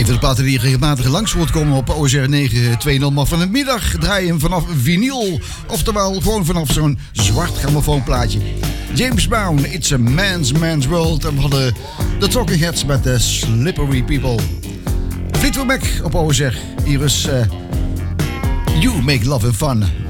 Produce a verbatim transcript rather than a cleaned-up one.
Een van de platen die regelmatig langs wordt komen op O S R negen twintig, maar van de middag draai je hem vanaf vinyl. Oftewel gewoon vanaf zo'n zwart grammofoonplaatje. James Brown, It's a Man's Man's World. En we hadden de Talking Heads met The Slippery People. Fleetwood Mac op O S R. Hier is uh, You Make Love and Fun.